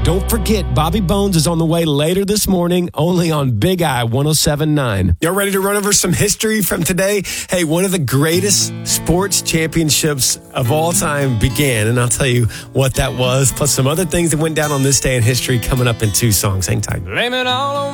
Don't forget, Bobby Bones is on the way later this morning, only on Big Eye 107.9. Y'all ready to run over some history from today? Hey, one of the greatest sports championships of all time began, and I'll tell you what that was, plus some other things that went down on this day in history coming up in 2 songs. Hang tight. Blame it all on